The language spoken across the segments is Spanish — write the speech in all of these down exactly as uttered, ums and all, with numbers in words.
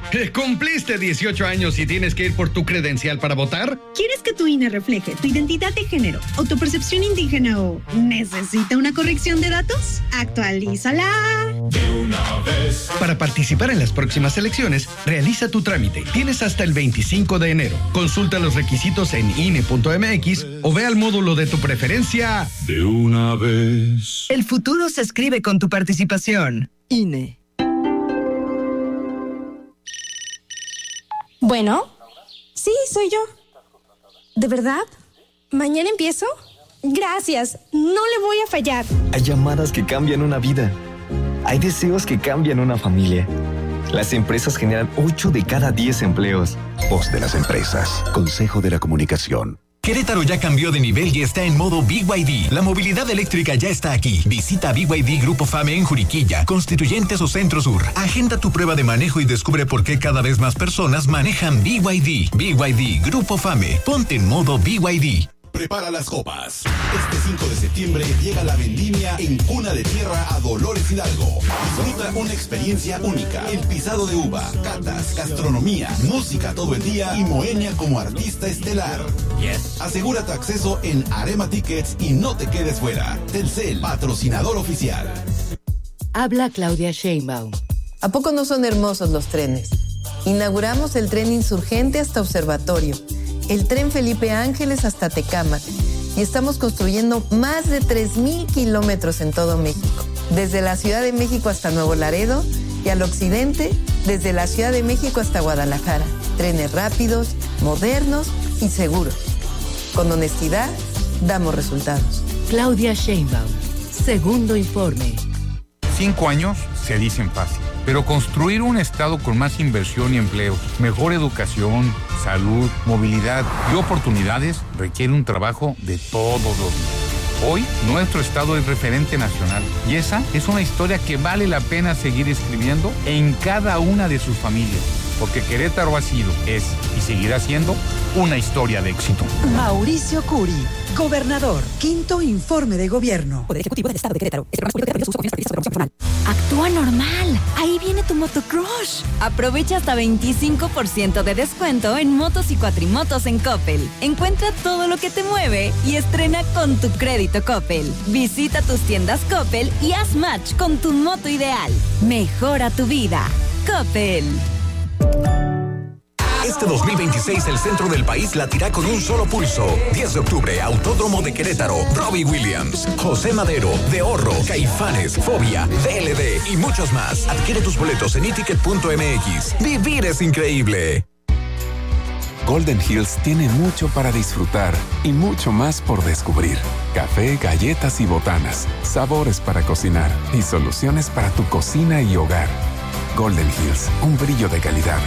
¿Cumpliste dieciocho años y tienes que ir por tu credencial para votar? ¿Quieres que tu I N E refleje tu identidad de género o tu percepción indígena o necesita una corrección de datos? ¡Actualízala! De una vez. Para participar en las próximas elecciones, realiza tu trámite. Tienes hasta el veinticinco de enero. Consulta los requisitos en I N E punto M X o ve al módulo de tu preferencia. De una vez. El futuro se escribe con tu participación. I N E. Bueno, sí, soy yo. ¿De verdad? ¿Mañana empiezo? Gracias, no le voy a fallar. Hay llamadas que cambian una vida. Hay deseos que cambian una familia. Las empresas generan ocho de cada diez empleos. Voz de las empresas. Consejo de la Comunicación. Querétaro ya cambió de nivel y está en modo B Y D. La movilidad eléctrica ya está aquí. Visita B Y D Grupo Fame en Juriquilla, Constituyentes o Centro Sur. Agenda tu prueba de manejo y descubre por qué cada vez más personas manejan B Y D. B Y D Grupo Fame. Ponte en modo B Y D. Prepara las copas. Este cinco de septiembre llega la vendimia en Cuna de Tierra a Dolores Hidalgo. Disfruta una experiencia única. El pisado de uva, catas, gastronomía, música todo el día y Moenia como artista estelar. Yes. Asegura tu acceso en Arema Tickets y no te quedes fuera. Telcel, patrocinador oficial. Habla Claudia Sheinbaum. ¿A poco no son hermosos los trenes? Inauguramos el tren Insurgente hasta Observatorio, el tren Felipe Ángeles hasta Tecámac y estamos construyendo más de tres mil kilómetros en todo México, desde la Ciudad de México hasta Nuevo Laredo y al occidente, desde la Ciudad de México hasta Guadalajara. Trenes rápidos, modernos y seguros. Con honestidad, damos resultados. Claudia Sheinbaum, segundo informe. Cinco años se dicen fácil, pero construir un estado con más inversión y empleos, mejor educación, salud, movilidad y oportunidades requiere un trabajo de todos los días. Hoy, nuestro estado es referente nacional y esa es una historia que vale la pena seguir escribiendo en cada una de sus familias, porque Querétaro ha sido, es y seguirá siendo una historia de éxito. Mauricio Curi, gobernador, quinto informe de gobierno. Poder Ejecutivo del Estado de Querétaro. Actúa normal. Ahí viene tu motocrush. Aprovecha hasta veinticinco por ciento de descuento en motos y cuatrimotos en Coppel. Encuentra todo lo que te mueve y estrena con tu crédito Coppel. Visita tus tiendas Coppel y haz match con tu moto ideal. Mejora tu vida. Coppel. Este dos mil veintiséis el centro del país latirá con un solo pulso. diez de octubre, Autódromo de Querétaro, Robbie Williams, José Madero, De Horro, Caifanes, Fobia, D L D y muchos más. Adquiere tus boletos en i ticket punto m x. Vivir es increíble. Golden Hills tiene mucho para disfrutar y mucho más por descubrir. Café, galletas y botanas, sabores para cocinar y soluciones para tu cocina y hogar. Golden Hills, un brillo de calidad.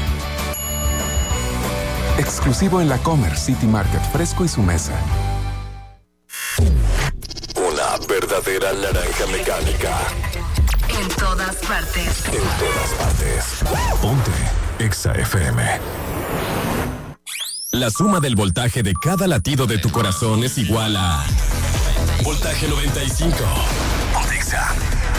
Exclusivo en la Comer City Market, Fresco y su mesa. Una verdadera naranja mecánica. En todas partes. En todas partes. Ponte Exa F M. La suma del voltaje de cada latido de tu corazón es igual a Voltaje noventa y cinco. Ponte Exa.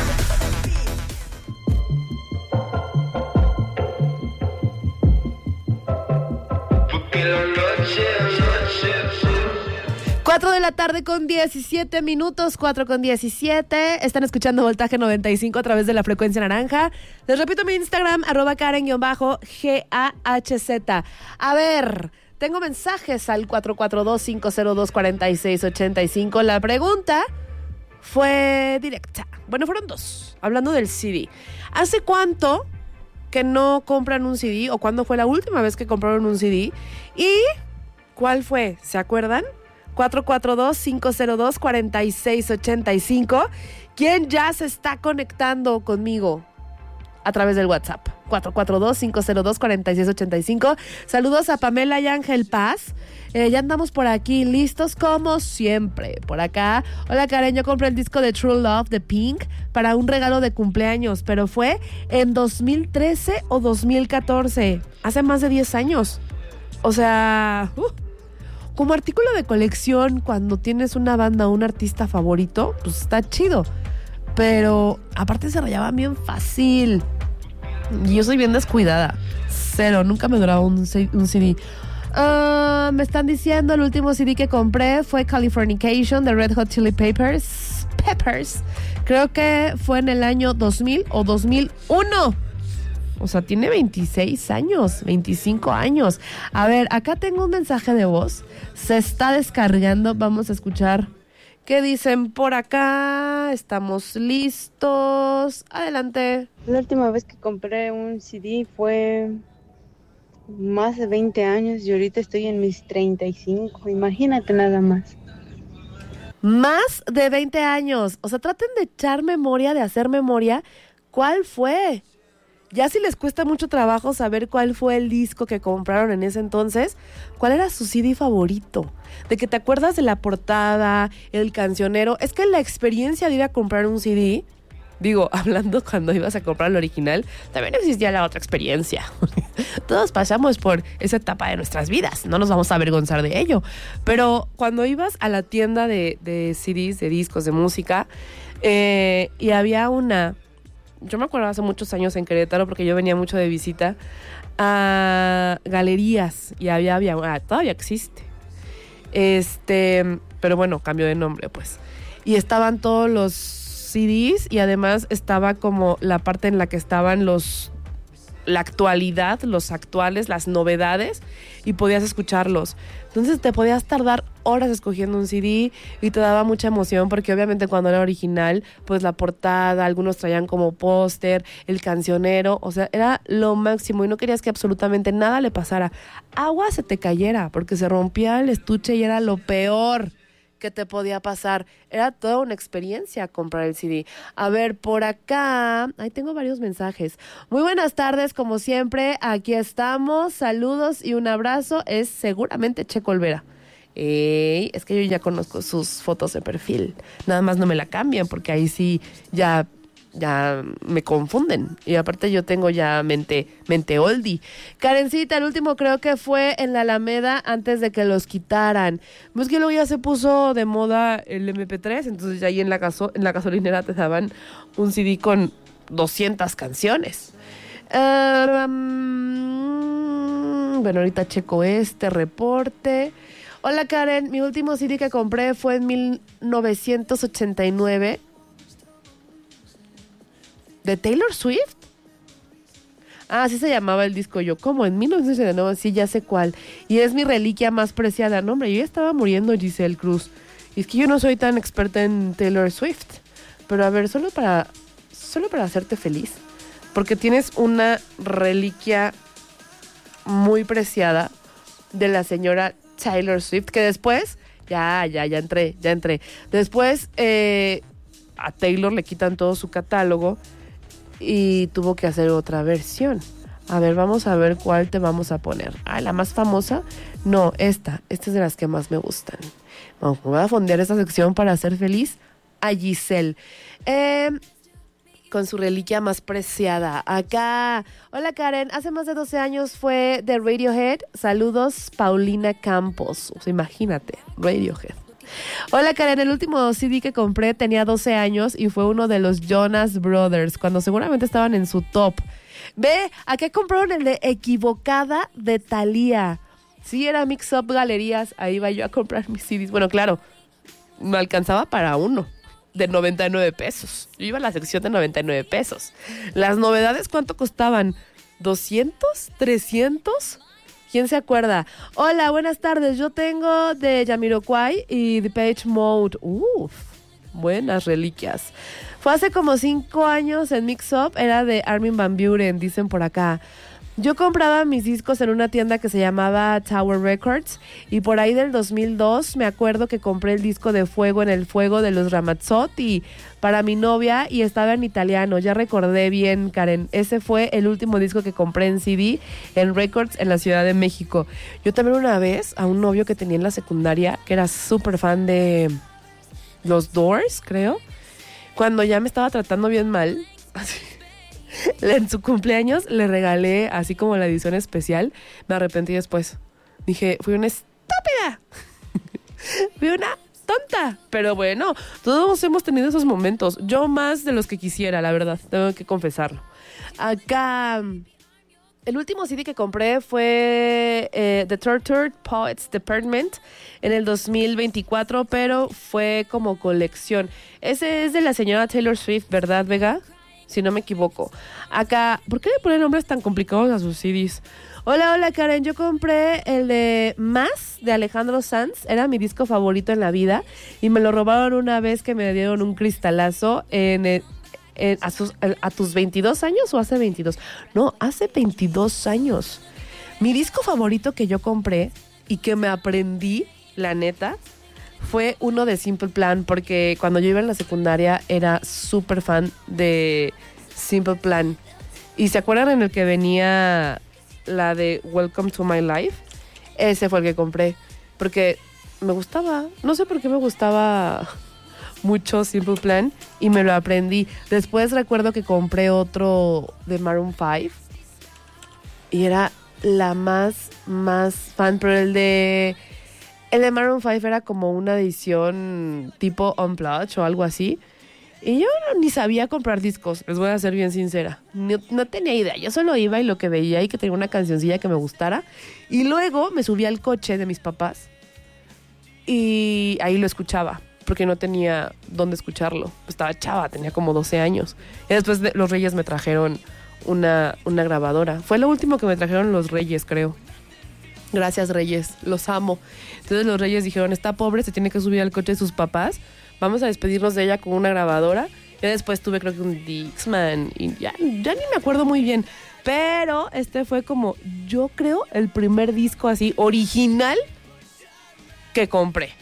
cuatro de la tarde con diecisiete minutos, cuatro con diecisiete. Están escuchando Voltaje noventa y cinco a través de la frecuencia naranja. Les repito mi Instagram, arroba Karen-G A H Z. A ver, tengo mensajes al cuatro cuatro dos, cinco cero dos, cuatro seis ocho cinco. La pregunta fue directa. Bueno, fueron dos. Hablando del C D. ¿Hace cuánto que no compran un C D? ¿O cuándo fue la última vez que compraron un C D? ¿Y cuál fue? ¿Se acuerdan? cuatro cuatro dos, cinco cero dos, cuatro seis ocho cinco. ¿Quién ya se está conectando conmigo a través del WhatsApp? cuatro cuatro dos, cinco cero dos, cuatro seis ocho cinco. Saludos a Pamela y Ángel Paz. Eh, ya andamos por aquí listos como siempre. Por acá, hola Karen, yo compré el disco de True Love de Pink para un regalo de cumpleaños, pero fue en dos mil trece o dos mil catorce, hace más de diez años. O sea, uh, como artículo de colección, cuando tienes una banda o un artista favorito, pues está chido. Pero aparte se rayaban bien fácil. Y yo soy bien descuidada. Cero, nunca me duraba un, un C D. Uh, me están diciendo el último C D que compré fue Californication de Red Hot Chili Peppers. Peppers. Creo que fue en el año dos mil o dos mil uno. O sea, tiene veintiséis años, veinticinco años. A ver, acá tengo un mensaje de voz. Se está descargando. Vamos a escuchar qué dicen por acá. Estamos listos. Adelante. La última vez que compré un C D fue más de veinte años y ahorita estoy en mis treinta y cinco. Imagínate nada más. Más de veinte años. O sea, traten de echar memoria, de hacer memoria. ¿Cuál fue? Ya si les cuesta mucho trabajo saber cuál fue el disco que compraron en ese entonces, ¿cuál era su C D favorito? De que te acuerdas de la portada, el cancionero. Es que la experiencia de ir a comprar un C D, digo, hablando cuando ibas a comprar el original, también existía la otra experiencia. Todos pasamos por esa etapa de nuestras vidas, no nos vamos a avergonzar de ello. Pero cuando ibas a la tienda de, de C Ds, de discos, de música, eh, y había una... Yo me acuerdo hace muchos años en Querétaro, porque yo venía mucho de visita a galerías y había, había ah, todavía existe. Este, pero bueno, cambió de nombre, pues. Y estaban todos los C Ds y además estaba como la parte en la que estaban los la actualidad, los actuales, las novedades, y podías escucharlos. Entonces te podías tardar horas escogiendo un C D y te daba mucha emoción porque obviamente cuando era original, pues la portada, algunos traían como póster, el cancionero, o sea, era lo máximo y no querías que absolutamente nada le pasara. Agua se te cayera porque se rompía el estuche y era lo peor que te podía pasar. Era toda una experiencia comprar el C D. A ver, por acá, ahí tengo varios mensajes. Muy buenas tardes, como siempre, aquí estamos. Saludos y un abrazo. Es seguramente Checo Olvera. Ey, es que yo ya conozco sus fotos de perfil. Nada más no me la cambian porque ahí sí ya... ya me confunden. Y aparte yo tengo ya mente, mente oldie. Karencita, el último creo que fue en la Alameda antes de que los quitaran. Pues que luego ya se puso de moda el eme pe tres, entonces ya ahí en la, gaso, en la gasolinera te daban un C D con doscientas canciones. Uh, um, bueno, ahorita checo este reporte. Hola Karen, mi último C D que compré fue en mil novecientos ochenta y nueve. ¿De Taylor Swift? Ah, así se llamaba el disco. Yo, ¿cómo? En mil novecientos ochenta y nueve, sí, ya sé cuál. Y es mi reliquia más preciada. No, hombre, yo ya estaba muriendo, Giselle Cruz. Y es que yo no soy tan experta en Taylor Swift. Pero a ver, solo para, solo para hacerte feliz. Porque tienes una reliquia muy preciada de la señora Taylor Swift. Que después, ya, ya, ya entré, ya entré. Después, eh, a Taylor le quitan todo su catálogo. Y tuvo que hacer otra versión. A ver, vamos a ver cuál te vamos a poner. Ah, la más famosa. No, esta. Esta es de las que más me gustan. Vamos, me voy a fondear esta sección para hacer feliz a Giselle. Eh, con su reliquia más preciada. Acá. Hola Karen, hace más de doce años fue de Radiohead. Saludos, Paulina Campos. O sea, imagínate, Radiohead. Hola Karen, el último C D que compré tenía doce años y fue uno de los Jonas Brothers, cuando seguramente estaban en su top. Ve, acá compraron el de Equivocada de Thalía. Sí, era Mix Up Galerías, ahí iba yo a comprar mis C Ds. Bueno, claro, me alcanzaba para uno, de noventa y nueve pesos. Yo iba a la sección de noventa y nueve pesos. Las novedades, ¿cuánto costaban? ¿doscientos? ¿trescientos? ¿Quién se acuerda? Hola, buenas tardes. Yo tengo de Jamiroquai y Depeche Mode. Uf, buenas reliquias. Fue hace como cinco años en Mix Up. Era de Armin van Buuren, dicen por acá. Yo compraba mis discos en una tienda que se llamaba Tower Records. Y por ahí del dos mil dos me acuerdo que compré el disco de Fuego en el Fuego de los Ramazzotti para mi novia y estaba en italiano. Ya recordé bien, Karen. Ese fue el último disco que compré en C D en Records en la Ciudad de México. Yo también una vez a un novio que tenía en la secundaria que era súper fan de los Doors, creo. Cuando ya me estaba tratando bien mal, así, en su cumpleaños le regalé así como la edición especial. Me arrepentí después. Dije, fui una estúpida. Fui una tonta. Pero bueno, todos hemos tenido esos momentos. Yo más de los que quisiera, la verdad. Tengo que confesarlo. Acá, El último C D que compré fue eh, The Tortured Poets Department en el dos mil veinticuatro, pero fue como colección. Ese es de la señora Taylor Swift, ¿verdad, Vega? Si no me equivoco. Acá, ¿por qué le ponen nombres tan complicados a sus C Ds? Hola, hola, Karen. Yo compré el de Más de Alejandro Sanz. Era mi disco favorito en la vida. Y me lo robaron una vez que me dieron un cristalazo en... El, en a, sus, ¿A tus veintidós años o hace veintidós? No, hace veintidós años. Mi disco favorito que yo compré y que me aprendí, la neta, fue uno de Simple Plan. Porque cuando yo iba en la secundaria era súper fan de Simple Plan. ¿Y se acuerdan en el que venía... la de Welcome to My Life? Ese fue el que compré porque me gustaba, no sé por qué me gustaba mucho Simple Plan y me lo aprendí. Después recuerdo que compré otro de Maroon five y era la más más fan, pero el de el de Maroon five era como una edición tipo Unplugged o algo así. Y yo no, ni sabía comprar discos, les voy a ser bien sincera. No, no tenía idea, yo solo iba y lo que veía y que tenía una cancioncilla que me gustara. Y luego me subí al coche de mis papás y ahí lo escuchaba, porque no tenía dónde escucharlo. Estaba chava, tenía como doce años. Y después de, los Reyes me trajeron una, una grabadora. Fue lo último que me trajeron los Reyes, creo. Gracias, Reyes, los amo. Entonces los Reyes dijeron, esta pobre se tiene que subir al coche de sus papás. Vamos a despedirnos de ella con una grabadora. Ya después tuve creo que un Dixman y ya, ya ni me acuerdo muy bien. Pero este fue como, yo creo, el primer disco así original que compré.